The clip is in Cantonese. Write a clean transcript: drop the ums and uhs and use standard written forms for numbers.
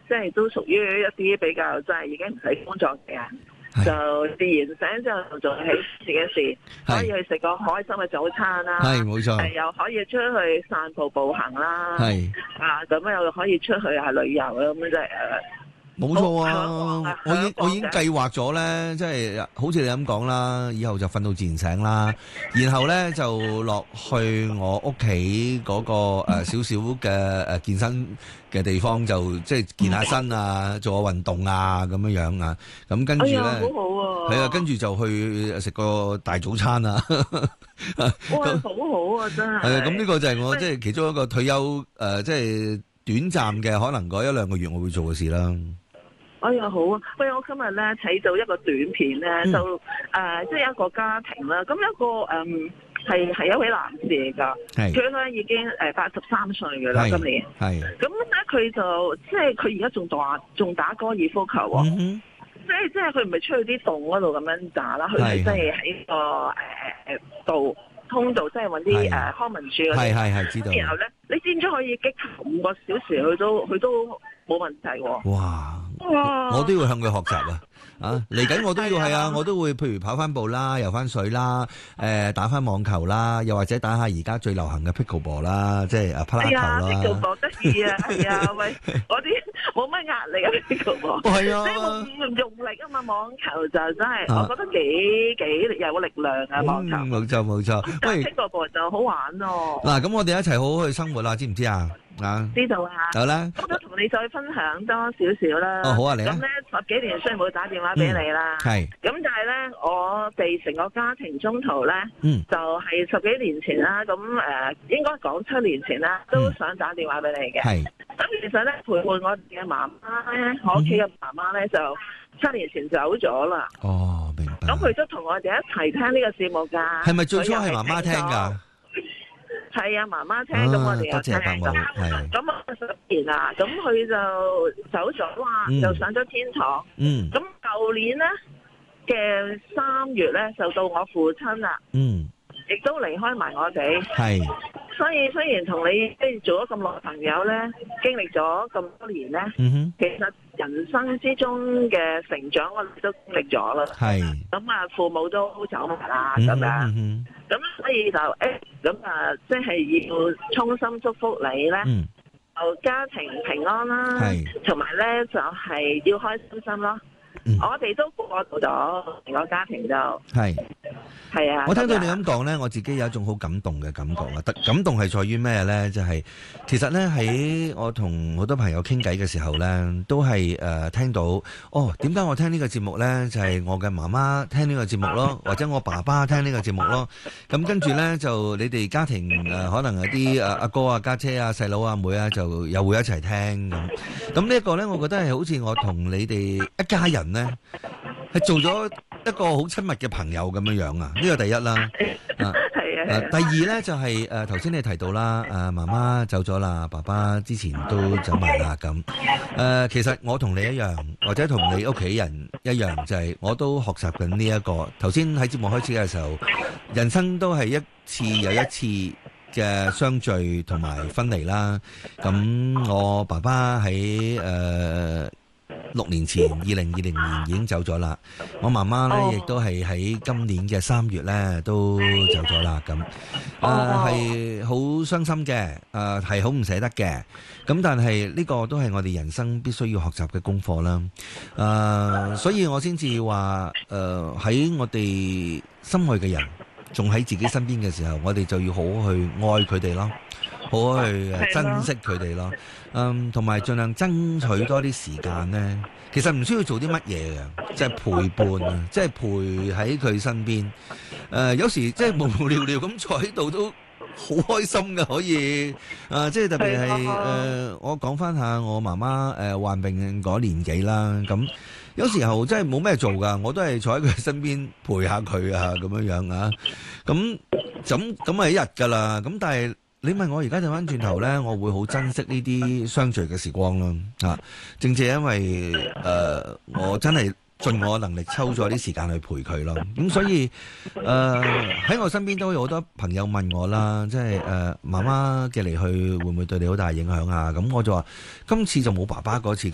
即係都屬於一啲比較即係已經唔使工作嘅人。就自然醒之後做起自己嘅事，可以去食個開心嘅早餐啦， 係冇錯， 又可以出去散步步行啦， 係咁又可以出去旅遊啦，咁樣即係冇錯啊！我已經計劃咗咧，即係好似你咁講啦，以後就瞓到自然醒啦，然後咧就落去我屋企嗰個少少嘅健身嘅地方，就即係健下身啊，做下運動啊咁樣樣啊，咁跟住咧， 好好啊， 係啊，跟住就去食個大早餐啊！ 哇，好好啊，真係。係啊，咁呢個就係我即係其中一個退休即係短暫嘅，可能嗰1-2個月我會做嘅事啦。 哎呀，好啊！喂，我今日咧睇到一個短片咧，就即係一個家庭啦。咁一個係一位男士嚟㗎，佢咧已經83歲㗎啦，今年。係。咁咧佢就即係佢而家仲打高爾夫球喎。即係佢唔係出去啲洞嗰度咁樣打啦，佢係即係喺個通道，即係揾啲康文署嗰啲。係知道。然後咧，你知唔知可以擊球5個小時，佢都冇問題喎。哇！我都要向佢學習啊！ 嚟緊我都要係啊，我都會譬如跑翻步啦、游翻水啦、打翻網球啦，又或者打下而家最流行嘅 pickleball 啦，即係啪啦球啦。 pickleball 得意啊，係啊，喂，嗰啲冇乜壓力啊 pickleball。係啊，即係唔用力啊嘛，網球就真係我覺得幾有力量啊，網球。 冇錯。 喂 pickleball 就好玩咯。 嗱，咁我哋一齊好好去生活啦，知唔知啊？ 知道啊， 好啦， 咁都同你再分享多少少啦。 好啊，嚟啊。 咁咧10幾年雖然冇打電話俾你啦，咁但係咧我哋成個家庭中途咧，就係10幾年前啦，咁應該講7年前啦，都想打電話俾你嘅。咁其實咧陪伴我哋嘅媽媽咧，我屋企嘅媽媽咧就7年前走咗啦。 哦，明白。 咁佢都同我哋一齊聽呢個節目㗎。 係咪最初係媽媽聽㗎？ 係啊，媽媽聽，咁我哋又聽咁。咁啊10年啦，咁佢就走咗啦，就上咗天堂。咁舊年咧嘅3月咧，就到我父親啦。亦都離開埋我哋。所以雖然同你即係做咗咁耐朋友咧，經歷咗咁多年咧，其實人生之中嘅成長我哋都經歷咗啦。咁啊，父母都走埋啦，咁樣。咁所以就即係要衷心祝福你咧，就家庭平安啦，同埋咧就係要開心心咯。我哋都過渡咗成個家庭就係啊！ 我聽到你咁講咧，我自己有一種好感動嘅感覺啊！感動係在於咩咧？就係其實咧喺我同好多朋友傾偈嘅時候咧，都係聽到點解我聽呢個節目咧？就係我嘅媽媽聽呢個節目咯，或者我爸爸聽呢個節目咯。咁跟住咧就你哋家庭可能有啲阿哥啊、家姐啊、細佬啊、妹啊，就又會一齊聽咁。咁呢一個咧，我覺得係好似我同你哋一家人咧，係做咗一個好親密嘅朋友咁樣樣啊！呢個第一啦，第二咧就係頭先你提到啦，媽媽走咗啦，爸爸之前都走埋啦咁。其實我同你一樣，或者同你屋企人一樣，就係我都學習緊呢一個。頭先喺節目開始嘅時候，人生都係一次又一次嘅相聚同埋分離啦。咁我爸爸喺6年前2020年已經走咗啦，我媽媽咧亦都係喺今年嘅3月咧都走咗啦，咁係好傷心嘅，係好唔捨得嘅，咁但係呢個都係我哋人生必須要學習嘅功課啦，所以我先至話喺我哋心愛嘅人仲喺自己身邊嘅時候，我哋就要好好去愛佢哋咯，好好去珍惜佢哋咯。同埋盡量爭取多啲時間呢，其實唔需要做啲乜嘢嘅，即係陪伴啊，即係陪喺佢身邊。有時即係無無聊聊咁坐喺度都好開心嘅，可以即係特別係我講翻下我媽媽患病嗰年紀啦。咁有時候真係冇咩做㗎，我都係坐喺佢身邊陪下佢啊，咁樣樣啊。咁係一日㗎啦。咁但係你問我而家睇翻轉頭呢，我會好珍惜呢啲相聚嘅時光咯。正正因為我真係盡我能力抽咗啲時間去陪佢咯。咁所以喺我身邊都有好多朋友問我啦，即係媽媽嘅離去會唔會對你好大影響啊？咁我就話今次就冇爸爸嗰次